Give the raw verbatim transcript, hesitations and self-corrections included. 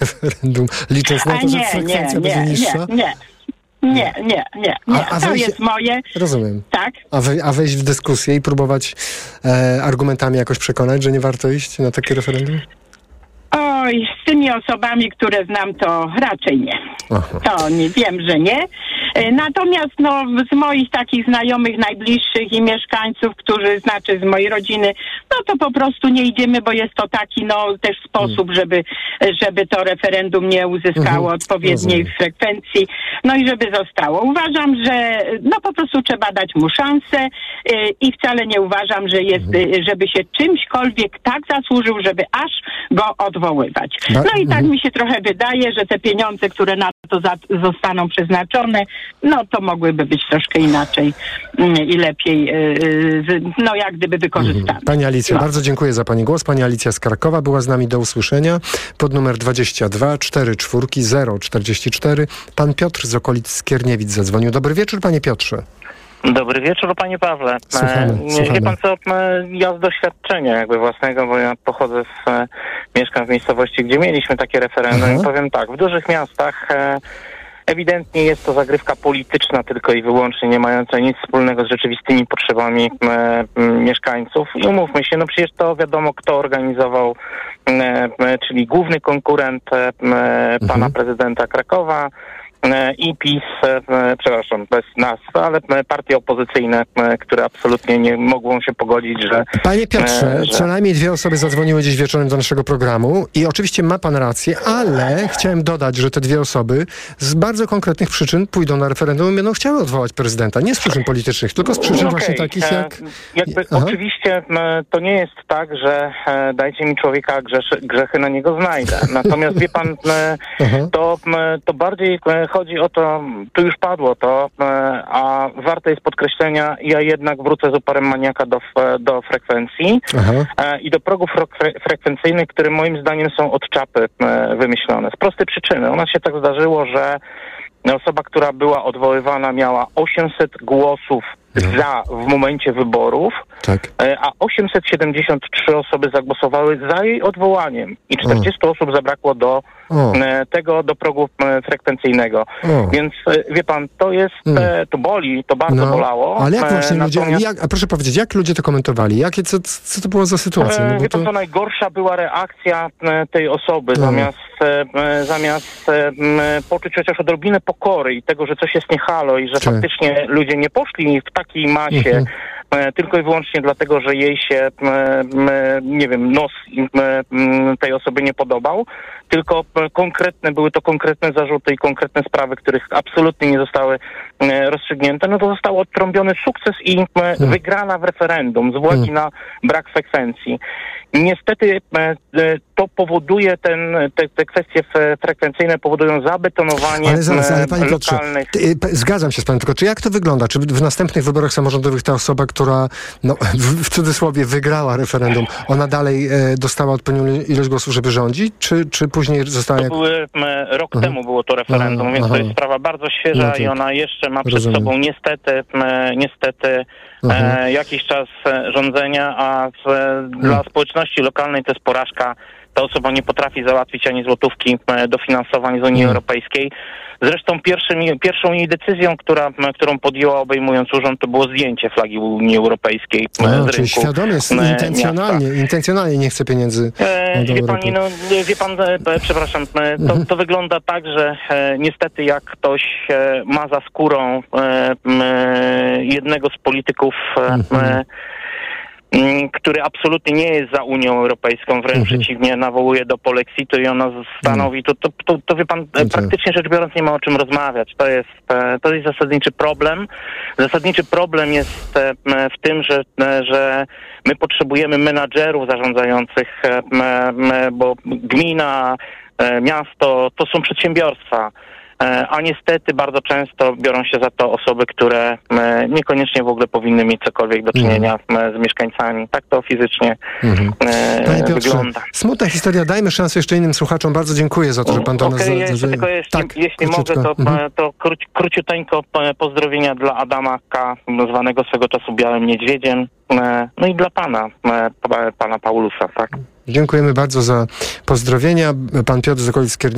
referendum, licząc na to, że frekwencja nie, będzie nie, niższa? Nie, nie. Nie, nie, nie, nie. A, a to wejść, jest moje. Rozumiem. Tak. A, wej, a wejść w dyskusję i próbować e, argumentami jakoś przekonać, że nie warto iść na takie referendum? Oj, z tymi osobami, które znam, to raczej nie. Aha. To nie wiem, że nie. Natomiast no, z moich takich znajomych, najbliższych i mieszkańców, którzy, znaczy z mojej rodziny, no to po prostu nie idziemy, bo jest to taki no też sposób, mm. żeby, żeby to referendum nie uzyskało mm-hmm. odpowiedniej Rozumiem. frekwencji, no i żeby zostało. Uważam, że no po prostu trzeba dać mu szansę yy, i wcale nie uważam, że jest, mm. żeby się czymśkolwiek tak zasłużył, żeby aż go odwoływać. No i tak mi się trochę wydaje, że te pieniądze, które na to za, zostaną przeznaczone, no to mogłyby być troszkę inaczej i lepiej, yy, no jak gdyby wykorzystane. Pani Alicjo, no. bardzo dziękuję za Pani głos. Pani Alicja z Krakowa była z nami. Do usłyszenia. Pod numer dwadzieścia dwa cztery cztery zero czterdzieści cztery. Pan Piotr z okolic Skierniewic zadzwonił. Dobry wieczór, Panie Piotrze. Dobry wieczór, panie Pawle. Słuchamy, nie słuchamy. Wie pan co, ja z doświadczenia jakby własnego, bo ja pochodzę z, mieszkam w miejscowości, gdzie mieliśmy takie referendum. Aha. I powiem tak, w dużych miastach e, ewidentnie jest to zagrywka polityczna tylko i wyłącznie, nie mająca nic wspólnego z rzeczywistymi potrzebami e, mieszkańców. I umówmy się, no przecież to wiadomo, kto organizował, e, czyli główny konkurent e, pana mhm. prezydenta Krakowa, i PiS, przepraszam, bez nas, ale partie opozycyjne, które absolutnie nie mogą się pogodzić, że... Panie Piotrze, że... co najmniej dwie osoby zadzwoniły dziś wieczorem do naszego programu i oczywiście ma pan rację, ale chciałem dodać, że te dwie osoby z bardzo konkretnych przyczyn pójdą na referendum i będą chciały odwołać prezydenta. Nie z przyczyn politycznych, tylko z przyczyn okay. właśnie takich jak... Jakby Aha. oczywiście to nie jest tak, że dajcie mi człowieka, grzeszy, grzechy na niego znajdę. Natomiast wie pan, to, to bardziej chodzi o to, tu już padło to, a warte jest podkreślenia, ja jednak wrócę z uporem maniaka do, do frekwencji Aha. i do progów fre- frekwencyjnych, które moim zdaniem są od czapy wymyślone. Z prostej przyczyny. U nas się tak zdarzyło, że osoba, która była odwoływana, miała osiemset głosów no. za w momencie wyborów, tak. a osiemset siedemdziesiąt trzy osoby zagłosowały za jej odwołaniem i czterdzieści o. osób zabrakło do o. tego, do progu frekwencyjnego. O. Więc wie pan, to jest, hmm. to boli, to bardzo no. bolało. Ale jak właśnie Natomiast... ludzie, jak, a proszę powiedzieć, jak ludzie to komentowali? Jakie, co, co to była za sytuacja? No wie pan, to... to najgorsza była reakcja tej osoby, no. zamiast, zamiast poczuć chociaż odrobinę pokory i tego, że coś jest nie halo i że Czy? faktycznie ludzie nie poszli w takiej masie, mhm. tylko i wyłącznie dlatego, że jej się, nie wiem, nos tej osoby nie podobał, tylko konkretne, były to konkretne zarzuty i konkretne sprawy, których absolutnie nie zostały rozstrzygnięte, no to został odtrąbiony sukces i wygrana w referendum z uwagi na brak frekwencji. Niestety to powoduje, ten, te, te kwestie frekwencyjne powodują zabetonowanie ale zaraz, ale panie Piotrze, lokalnych... Zgadzam się z panem, tylko czy jak to wygląda? Czy w następnych wyborach samorządowych ta osoba, która no, w, w cudzysłowie wygrała referendum, ona dalej e, dostała odpowiednią ilość głosów, żeby rządzić? Czy, czy później została... To jak... były, rok aha. temu było to referendum, aha, więc aha. to jest sprawa bardzo świeża no tak. i ona jeszcze ma przed Rozumiem. sobą niestety, niestety e, jakiś czas rządzenia, a w, dla hmm. społeczności lokalnej to jest porażka. Ta osoba nie potrafi załatwić ani złotówki dofinansowań z Unii hmm. Europejskiej. Zresztą pierwszym, pierwszą jej decyzją, która, którą podjęła obejmując urząd, to było zdjęcie flagi Unii Europejskiej A, z rynku. Czyli świadomie, intencjonalnie, intencjonalnie nie chce pieniędzy. E, wie pani, no wie pan, e, przepraszam, e, to, to wygląda tak, że e, niestety jak ktoś e, ma za skórą e, e, jednego z polityków e, który absolutnie nie jest za Unią Europejską, wręcz mhm. przeciwnie, nawołuje do polexitu i ona stanowi, to, to, to, to wie pan, mhm. praktycznie rzecz biorąc nie ma o czym rozmawiać. To jest, to jest zasadniczy problem. Zasadniczy problem jest w tym, że, że my potrzebujemy menadżerów zarządzających, bo gmina, miasto to są przedsiębiorstwa. A niestety bardzo często biorą się za to osoby, które niekoniecznie w ogóle powinny mieć cokolwiek do czynienia mm. z mieszkańcami. Tak to fizycznie mm. Panie Piotrze, wygląda. Smutna historia. Dajmy szansę jeszcze innym słuchaczom. Bardzo dziękuję za to, że pan do nas... Okej, okay, jeszcze tylko jeśli, tak, jeśli mogę, to, mhm. to króci, króciuteńko pozdrowienia dla Adama K., zwanego swego czasu Białym Niedźwiedziem. No i dla pana, pana Paulusa, tak? Dziękujemy bardzo za pozdrowienia. Pan Piotr z okolic Skierniewic.